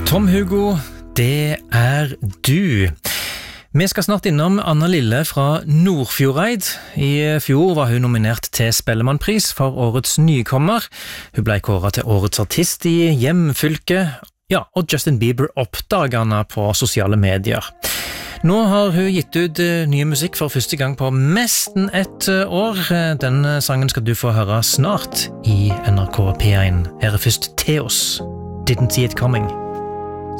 Tom Hugo, det du. Vi skal snart innom Anna Lille fra Nordfjordeid. I fjor var hun nominert til Spellemannpris for årets nykommer. Hun ble kåret til årets artist i hjemfylket. Ja, og Justin Bieber oppdaget henne på sosiale medier. Nå har hun gitt ut ny musikk for første gang på nesten et år. Den sangen skal du få høre snart i NRK P1. Her er først Theos. Didn't See It Coming.